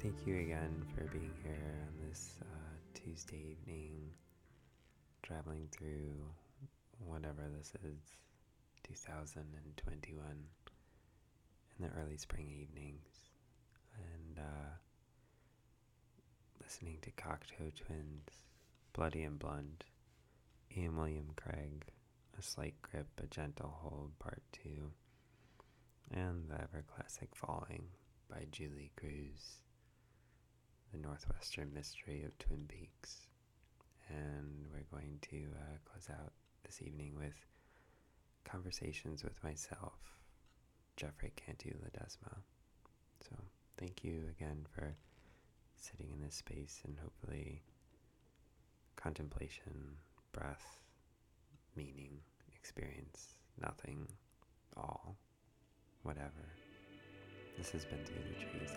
Thank you again for being here on this Tuesday evening, traveling through whatever this is, 2021, in the early spring evenings, and listening to Cocteau Twins, Bloody and Blunt, Ian William Craig, A Slight Grip, A Gentle Hold, Part 2, and the ever classic Falling by Julie Cruz, the Northwestern Mystery of Twin Peaks. And we're going to close out this evening with Conversations with Myself, Jeffrey Cantu Ledesma. So thank you again for sitting in this space, and hopefully contemplation, breath, meaning, experience, nothing, all, whatever. This has been Through the Trees.